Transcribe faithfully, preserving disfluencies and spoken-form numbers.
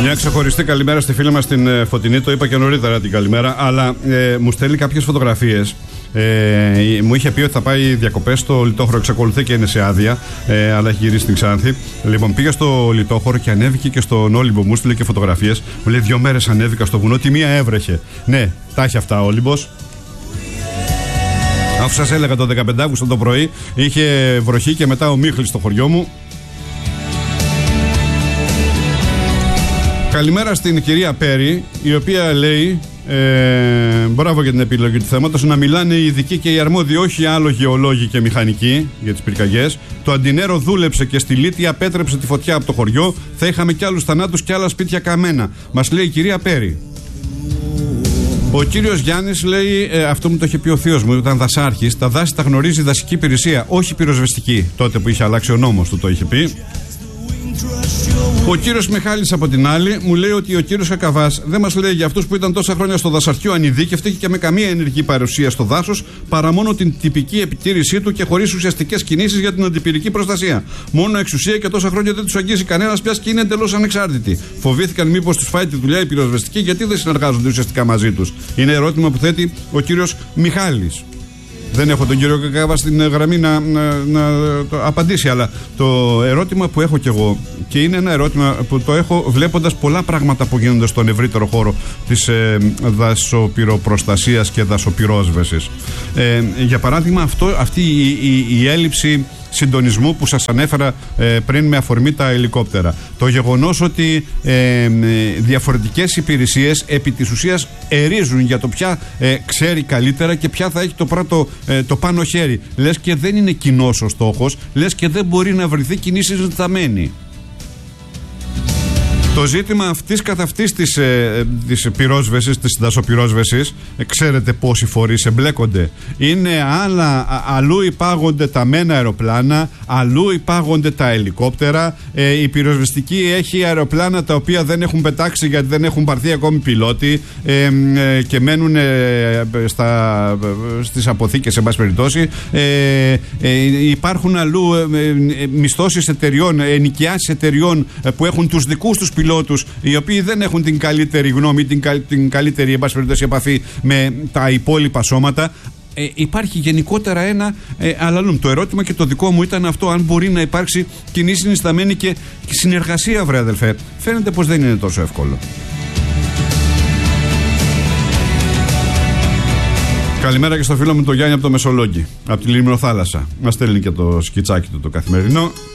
Μια ξεχωριστή καλημέρα στη φίλη μας την ε, Φωτεινή. Το είπα και νωρίτερα την καλημέρα. Αλλά ε, μου στέλνει κάποιες φωτογραφίες. Ε, μου είχε πει ότι θα πάει διακοπές στο Λιτόχωρο. Εξακολουθεί και είναι σε άδεια, ε, αλλά έχει γυρίσει στην Ξάνθη. Λοιπόν, πήγα στο Λιτόχωρο και ανέβηκε και στον Όλυμπο. Μου στείλε και φωτογραφίες. Μου λέει: δύο μέρες ανέβηκα στο βουνό. Τη μία έβρεχε. Ναι, τα έχει αυτά ο Όλυμπος. Αφού σας έλεγα το δεκαπέντε Αυγούστου το πρωί είχε βροχή και μετά ο Μίχλης στο χωριό μου. Καλημέρα στην κυρία Πέρι, η οποία λέει, ε, μπράβο για την επιλογή του θέματος, να μιλάνε οι ειδικοί και οι αρμόδιοι, όχι άλλο γεωλόγοι και μηχανικοί για τις πυρκαγιές. Το αντινέρο δούλεψε και στη Λύτη απέτρεψε τη φωτιά από το χωριό. Θα είχαμε κι άλλους θανάτους και άλλα σπίτια καμένα. Μας λέει η κυρία Πέρι. Ο κύριος Γιάννης λέει, ε, αυτό μου το είχε πει ο θείος μου, ήταν δασάρχης. Τα δάση τα γνωρίζει η δασική υπηρεσία, όχι πυροσβεστική. Τότε που είχε αλλάξει ο νόμος του το είχε πει. Ο κύριος Μιχάλης από την άλλη μου λέει ότι ο κύριος Κακαβάς δεν μας λέει για αυτούς που ήταν τόσα χρόνια στο δασαρχείο ανειδίκευτοι και με καμία ενεργή παρουσία στο δάσος παρά μόνο την τυπική επιτήρησή του και χωρίς ουσιαστικές κινήσεις για την αντιπυρική προστασία. Μόνο εξουσία και τόσα χρόνια δεν τους αγγίζει κανένας πια και είναι εντελώς ανεξάρτητοι. Φοβήθηκαν μήπως τους φάει τη δουλειά η πυροσβεστική, γιατί δεν συνεργάζονται ουσιαστικά μαζί τους. Είναι ερώτημα που θέτει ο κύριος Μιχάλης. Δεν έχω τον κύριο Κακάβα στην γραμμή να, να, να το απαντήσει, αλλά το ερώτημα που έχω κι εγώ, και είναι ένα ερώτημα που το έχω βλέποντας πολλά πράγματα που γίνονται στον ευρύτερο χώρο της ε, δασοπυροπροστασίας και δασοπυρόσβεσης. Ε, για παράδειγμα, αυτό, αυτή η, η, η έλλειψη συντονισμού που σας ανέφερα ε, πριν με αφορμή τα ελικόπτερα. Το γεγονός ότι ε, διαφορετικές υπηρεσίες επί της ουσίας ερίζουν για το ποια ε, ξέρει καλύτερα και ποια θα έχει το πρώτο ε, το πάνω χέρι. Λες και δεν είναι κοινός ο στόχος, λες και δεν μπορεί να βρεθεί κοινή συζηταμένη. Το ζήτημα αυτής καθ' αυτής της, ε, της πυρόσβεσης, της δασοπυρόσβεσης, ε, ξέρετε πόσοι φορείς εμπλέκονται. Είναι άλλα, α, αλλού υπάγονται τα μένα αεροπλάνα, αλλού υπάγονται τα ελικόπτερα. Ε, η πυροσβεστική έχει αεροπλάνα τα οποία δεν έχουν πετάξει γιατί δεν έχουν πάρθει ακόμη πιλότοι ε, ε, και μένουν ε, στα, στις αποθήκες, σε πάση περιπτώσει. Ε, ε, υπάρχουν αλλού ε, ε, μισθώσεις εταιριών, ενοικιάσεις εταιριών ε, που έχουν τους δικούς τους πιλότους, πιλότους, οι οποίοι δεν έχουν την καλύτερη γνώμη, την, κα, την καλύτερη εν πάση περιπτώσει επαφή με τα υπόλοιπα σώματα. Ε, υπάρχει γενικότερα ένα ε, αλαλούμ. Το ερώτημα και το δικό μου ήταν αυτό, αν μπορεί να υπάρξει κοινή συνισταμένη και συνεργασία, βρε αδελφέ. Φαίνεται πως δεν είναι τόσο εύκολο. Καλημέρα και στο φίλο μου τον Γιάννη από το Μεσολόγγι, από τη Λίμνο Θάλασσα. Μας στέλνει και το σκιτσάκι του το καθημερινό.